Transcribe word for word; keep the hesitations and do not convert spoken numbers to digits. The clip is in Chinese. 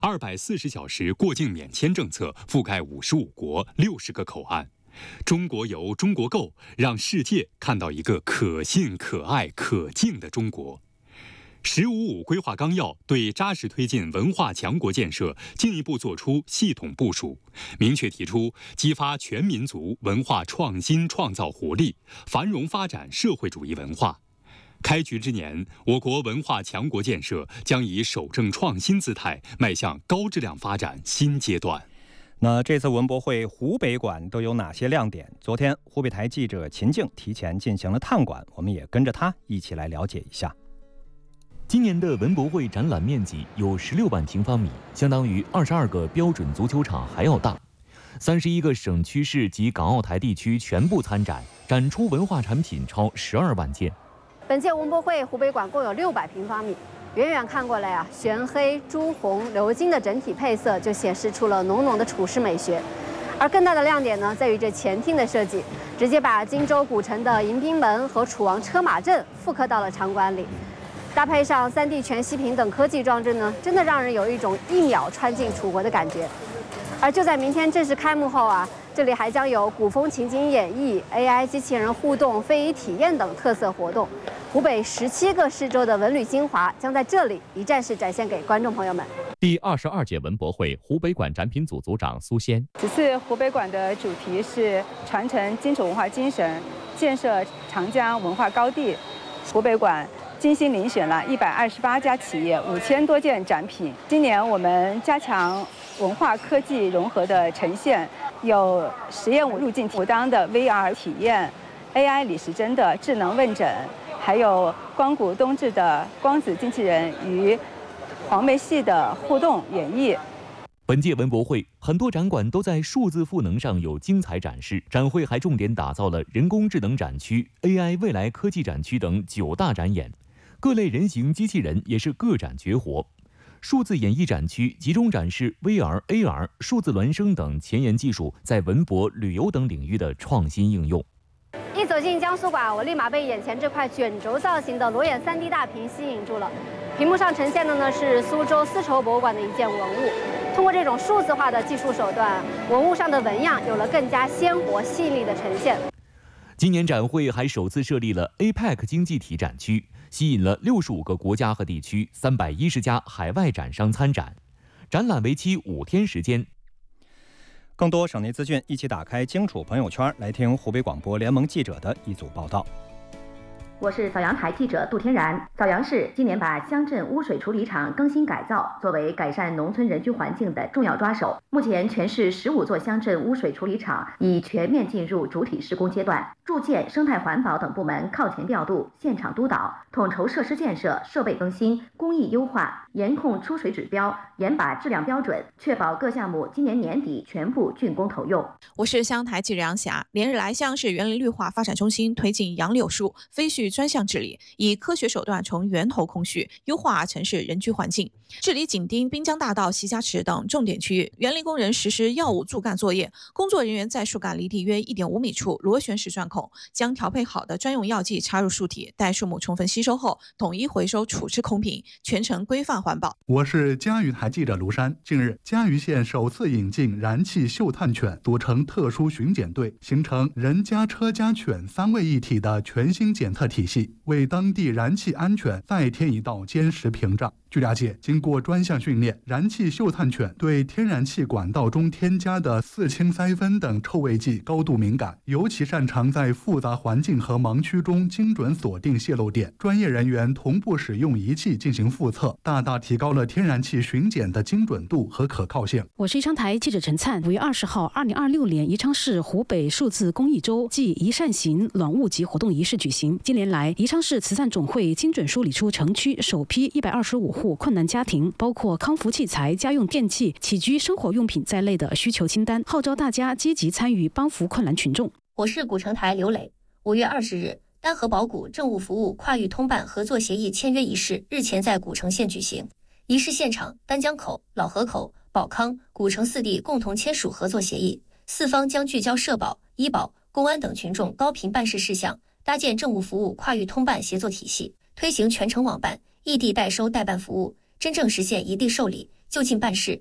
二百四十小时过境免签政策覆盖五十五国六十个口岸。中国游、中国购，让世界看到一个可信、可爱、可敬的中国。“十五五”规划纲要对扎实推进文化强国建设进一步作出系统部署，明确提出激发全民族文化创新创造活力，繁荣发展社会主义文化。开局之年，我国文化强国建设将以守正创新姿态迈向高质量发展新阶段。 那这次文博会湖北馆都有哪些亮点？昨天湖北台记者秦静提前进行了探馆，我们也跟着他一起来了解一下。 今年的文博会展览面积有十六万平方米，相当于二十二个标准足球场还要大。三十一个省区市及港澳台地区全部参展，展出文化产品超十二万件。 本届文博会湖北馆共有六百平方米。远远看过来啊，玄黑、朱红、鎏金的整体配色就显示出了浓浓的楚式美学。而更大的亮点呢，在于这前厅的设计，直接把荆州古城的迎宾门和楚王车马阵复刻到了场馆里，搭配上 三 D 全息屏等科技装置呢，真的让人有一种一秒穿进楚国的感觉。而就在明天正式开幕后啊，这里还将有古风情景演绎、A I 机器人互动、非遗体验等特色活动。湖北十七个市州的文旅精华将在这里一站式展现给观众朋友们。 第二十二届文博会湖北馆展品组组长苏仙， 此次湖北馆的主题是传承荆楚文化精神，建设长江文化高地。湖北馆精心遴选了一百二十八家企业，五千多件展品。今年我们加强文化科技融合的呈现，有实验入境武当的 V R 体验 ，A I 李时珍的智能问诊。还有光谷冬至的光子机器人与黄梅戏的互动演绎。 本届文博会很多展馆都在数字赋能上有精彩展示，展会还重点打造了人工智能展区、A I 未来科技展区等九大展演，各类人形机器人也是各展绝活。数字演艺展区集中展示 V R、A R、数字孪生等前沿技术在文博、旅游等领域的创新应用。 一走进江苏馆，我立马被眼前这块卷轴造型的裸眼 三 D 大屏吸引住了。屏幕上呈现的呢是苏州丝绸博物馆的一件文物。通过这种数字化的技术手段，文物上的纹样有了更加鲜活细腻的呈现。 今年展会还首次设立了 A P E C 经济体展区，吸引了六十五个国家和地区三百一十家海外展商参展。展览为期五天时间。 更多省内资讯，一起打开荆楚朋友圈来听湖北广播联盟记者的一组报道。 我是枣阳台记者杜天然。枣阳市今年把乡镇污水处理厂更新改造作为改善农村人居环境的重要抓手。目前全市十五座乡镇污水处理厂已全面进入主体施工阶段，住建、生态环保等部门靠前调度、现场督导，统筹设施建设、设备更新、工艺优化，严控出水指标，严把质量标准，确保各项目今年年底全部竣工投用。 我是湘台记者杨霞。连日来，湘市园林绿化发展中心推进杨柳树、飞絮专项治理，以科学手段从源头控序，优化城市人居环境。治理紧盯滨江大道、习家池等重点区域，园林工人实施药物助干作业，工作人员在树干离地约 一点五米处螺旋式钻孔，将调配好的专用药剂插入树体，待树木充分吸收后，统一回收处置空瓶，全程规范环保。 我是嘉鱼台记者卢山。近日，嘉鱼县首次引进燃气嗅探犬，组成特殊巡检队，形成人加车加犬三位一体的全新检测体系，为当地燃气安全再添一道坚实屏障。据了解，经过专项训练，燃气嗅探犬对天然气管道中添加的四氢馓酚等臭味剂高度敏感，尤其擅长在复杂环境和盲区中精准锁定泄漏点。专业人员同步使用仪器进行复测，大大提高了天然气巡检的精准度和可靠性。 我是宜昌台记者陈灿。五月二十号，二零二六年宜昌市湖北数字公益周暨宜善行暖物集活动仪式举行。近年来，宜昌市慈善总会精准梳理出城区首批一百二十五户困难家庭，包括康复器材、家用电器、起居生活用品在内的需求清单，号召大家积极参与，帮扶困难群众。 我是古城台刘磊。五月二十日，丹河保古政务服务跨域通办合作协议签约仪式日前在古城县举行。仪式现场，丹江口、老河口、保康、古城四地共同签署合作协议，四方将聚焦社保、医保、公安等群众高频办事事项，搭建政务服务跨域通办协作体系，推行全程网办、异地代收代办服务，真正实现一地受理， 就近办事，